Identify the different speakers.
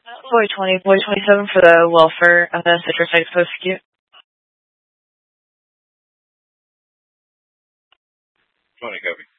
Speaker 1: Void 20, Void 27 for the welfare of the citrus exposed skew.
Speaker 2: 20, copy.